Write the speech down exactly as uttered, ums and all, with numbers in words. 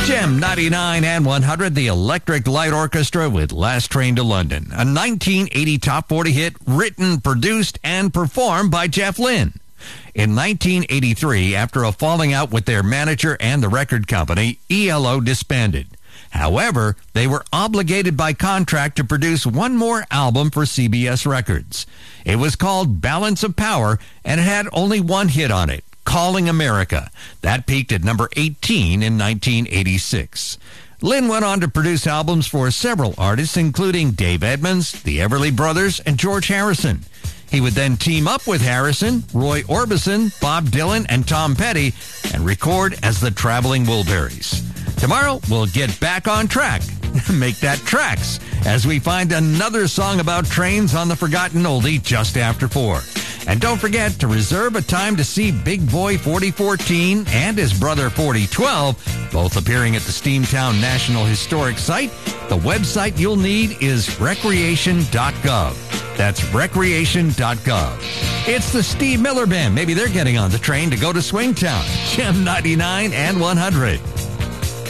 Gem ninety-nine and one hundred, the Electric Light Orchestra with Last Train to London, a nineteen eighty top forty hit written, produced, and performed by Jeff Lynne. In nineteen eighty-three, after a falling out with their manager and the record company, E L O disbanded. However, they were obligated by contract to produce one more album for C B S Records. It was called Balance of Power, and it had only one hit on it, Calling America. That peaked at number eighteen in nineteen eighty-six. Lynne went on to produce albums for several artists, including Dave Edmunds, the Everly Brothers, and George Harrison. He would then team up with Harrison, Roy Orbison, Bob Dylan, and Tom Petty and record as the Traveling Wilburys. Tomorrow, we'll get back on track. Make that tracks as we find another song about trains on the Forgotten Oldie just after four. And don't forget to reserve a time to see Big Boy forty fourteen and his brother forty twelve, both appearing at the Steamtown National Historic Site. The website you'll need is recreation dot gov. That's recreation dot gov. It's the Steve Miller Band. Maybe they're getting on the train to go to Swingtown. Gem ninety-nine and one hundred.